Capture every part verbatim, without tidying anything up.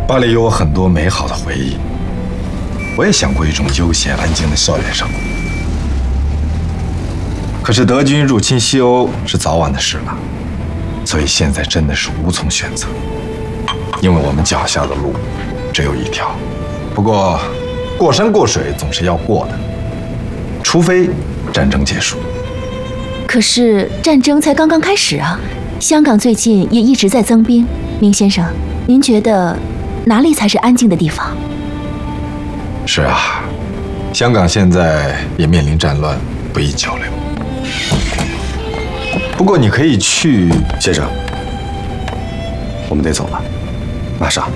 巴黎有我很多美好的回忆，我也想过一种悠闲安静的校园生活。可是德军入侵西欧是早晚的事了，所以现在真的是无从选择，因为我们脚下的路只有一条。不过，过山过水总是要过的，除非战争结束。 可是战争才刚刚开始啊！香港最近也一直在增兵。明先生，您觉得哪里才是安静的地方？ 是啊，香港现在也面临战乱，不宜久留。不过你可以去， 先生，我们得走了，马上。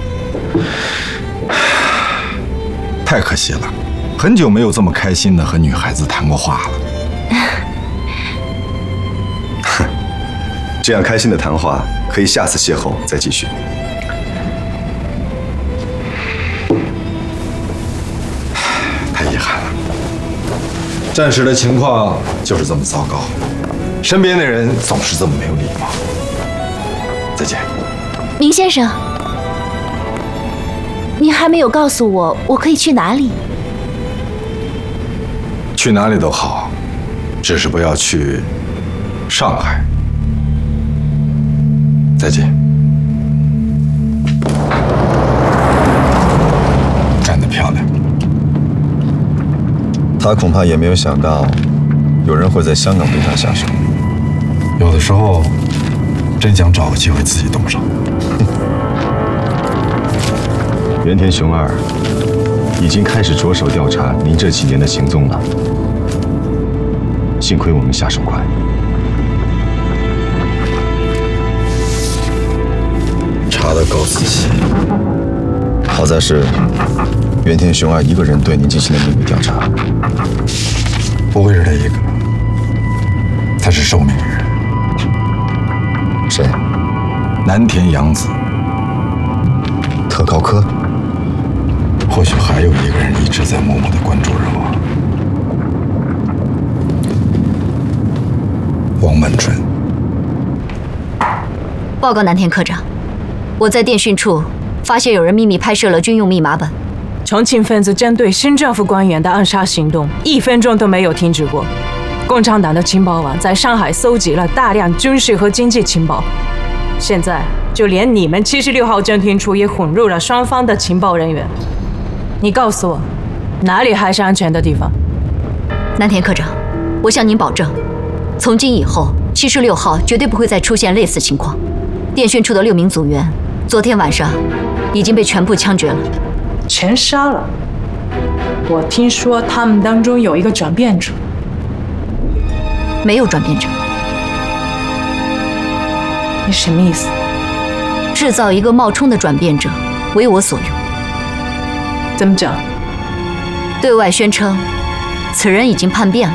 太可惜了，很久没有这么开心的和女孩子谈过话了。 这样开心的谈话，可以下次邂逅再继续。 太遗憾了，战时的情况就是这么糟糕，身边的人总是这么没有礼貌。再见， 明先生，您还没有告诉我我可以去哪里。 去哪里都好，只是不要去上海。再见。干得漂亮。 他恐怕也没有想到，有人会在香港对他下手。 有的时候，真想找个机会自己动手。 原田雄二已经开始着手调查您这几年的行踪了。幸亏我们下手快。 查得够仔细。 好在是原田雄二一个人对您进行的秘密调查。 不会是他一个，他是受命于人。 谁？ 南田洋子。 特高科。 或许还有一个人一直在默默地关注着我。王满春。 报告南田科长，我在电讯处发现有人秘密拍摄了军用密码本。 重庆分子针对新政府官员的暗杀行动，一分钟都没有停止过。共产党的情报网在上海搜集了大量军事和经济情报，现在就连你们七十六号侦听处也混入了双方的情报人员。你告诉我，哪里还是安全的地方？ 南田科长，我向您保证，从今以后，七十六号绝对不会再出现类似情况。电讯处的六名组员，昨天晚上已经被全部枪决了。 全杀了？我听说他们当中有一个转变者。 没有转变者。 你什么意思？ 制造一个冒充的转变者，为我所用。 怎么讲？ 对外宣称，此人已经叛变了。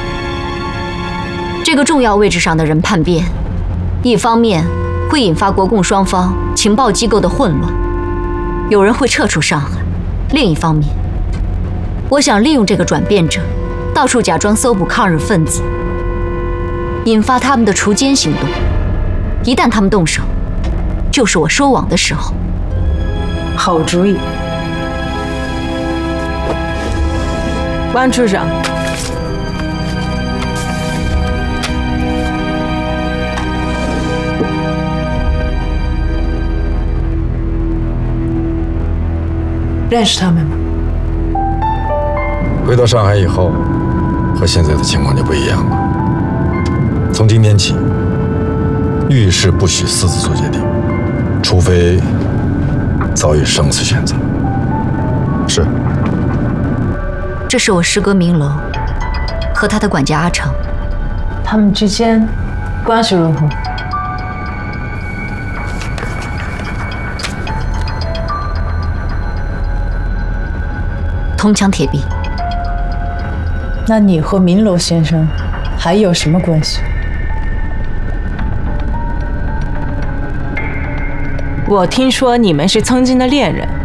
这个重要位置上的人叛变，一方面会引发国共双方情报机构的混乱，有人会撤出上海；另一方面，我想利用这个转变者，到处假装搜捕抗日分子，引发他们的除奸行动。一旦他们动手，就是我收网的时候。 好主意。关处长，认识他们吗？ 回到上海以后，和现在的情况就不一样了。从今天起，遇事不许私自做决定，除非遭遇生死选择。 是。 这是我师哥明楼和他的管家阿成。 他们之间关系如何？ 铜墙铁壁。 那你和明楼先生还有什么关系？我听说你们是曾经的恋人。